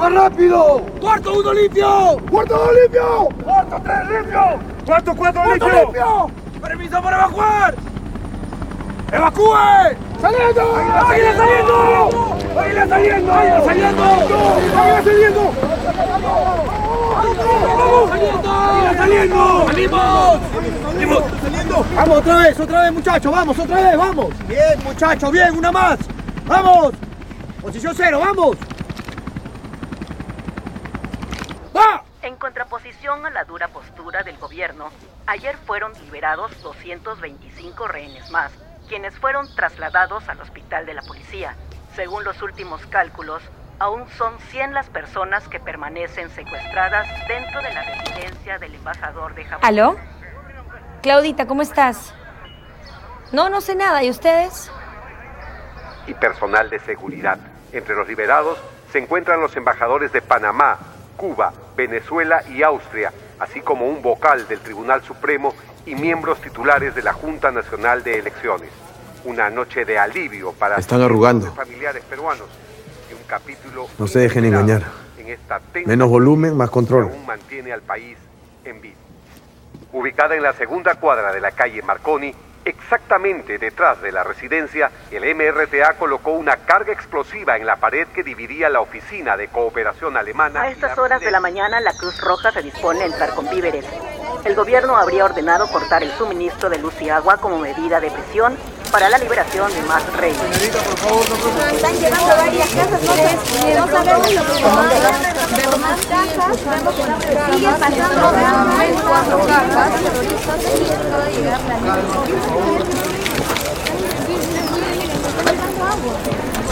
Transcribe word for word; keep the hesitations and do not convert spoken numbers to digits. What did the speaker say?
más rápido! ¡Cuarto uno limpio! ¡Cuarto dos limpio! ¡Cuarto tres limpio! ¡Cuarto cuatro limpio! ¡Cuarto limpio! ¡Permiso para evacuar! ¡Evacúe! ¡Saliendo! ¡Águila saliendo! ¡Águila saliendo! ¡Águila saliendo! ¡Águila saliendo! ¡Vamos! ¡Saliendo! ¡Águila saliendo! ¡Salimos! ¡Salimos! ¡Saliendo! ¡Vamos otra vez, otra vez, muchachos! ¡Vamos, otra vez, vamos! ¡Bien, muchachos, bien! ¡Una más! ¡Vamos! ¡Posición cero, vamos! ¡Va! En contraposición a la dura postura del gobierno, ayer fueron liberados doscientos veinticinco rehenes más, quienes fueron trasladados al hospital de la policía. Según los últimos cálculos, aún son cien las personas que permanecen secuestradas dentro de la residencia del embajador de Japón. ¿Aló? Claudita, ¿cómo estás? No, no sé nada. ¿Y ustedes? Y personal de seguridad. Entre los liberados se encuentran los embajadores de Panamá, Cuba, Venezuela y Austria, así como un vocal del Tribunal Supremo y miembros titulares de la Junta Nacional de Elecciones. Una noche de alivio para Están arrugando. familiares peruanos y un capítulo No se dejen engañar. en esta tensa Menos volumen, más control. que aún mantiene al país en vida. Ubicada en la segunda cuadra de la calle Marconi, exactamente detrás de la residencia, el M R T A colocó una carga explosiva en la pared que dividía la oficina de cooperación alemana. A estas horas de la mañana, la Cruz Roja se dispone a entrar con víveres. El gobierno habría ordenado cortar el suministro de luz y agua como medida de presión para la liberación de más rehenes. Señorita, por favor, no preocupe. Están llevando varias casas, no sabemos lo que vemos más casas, sigue pasando más cuatro casas, acaba de llegar la luz.